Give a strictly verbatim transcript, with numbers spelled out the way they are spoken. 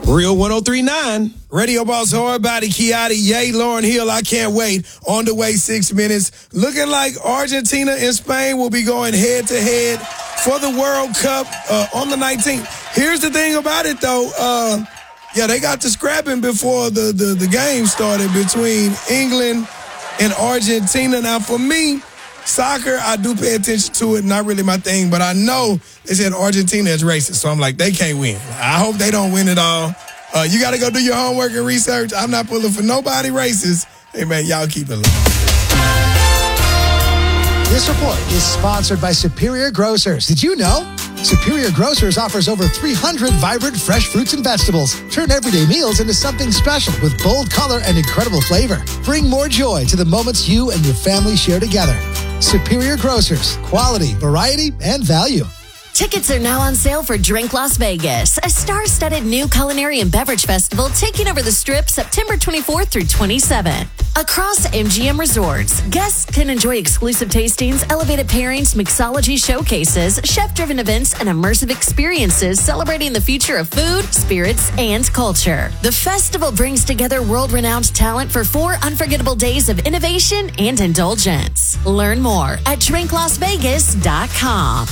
Real one oh three point nine. Radio Boss Hard Body, Kiati, yay, Lauren Hill, I can't wait. On the way, six minutes. Looking like Argentina and Spain will be going head-to-head for the World Cup uh, on the nineteenth. Here's the thing about it, though. Uh, yeah, they got to scrapping before the, the, the game started between England and Argentina. Now, for me, soccer, I do pay attention to it. Not really my thing, but I know they said Argentina is racist, so I'm like, they can't win. I hope they don't win it all. Uh, you got to go do your homework and research. I'm not pulling for nobody racist. Hey, man, y'all keep it low. This report is sponsored by Superior Grocers. Did you know? Superior Grocers offers over three hundred vibrant fresh fruits and vegetables. Turn everyday meals into something special with bold color and incredible flavor. Bring more joy to the moments you and your family share together. Superior Grocers. Quality, variety, and value. Tickets are now on sale for Drink Las Vegas, a star-studded new culinary and beverage festival taking over the Strip September twenty-fourth through twenty-seventh. Across M G M Resorts, guests can enjoy exclusive tastings, elevated pairings, mixology showcases, chef-driven events, and immersive experiences celebrating the future of food, spirits, and culture. The festival brings together world-renowned talent for four unforgettable days of innovation and indulgence. Learn more at drink las vegas dot com.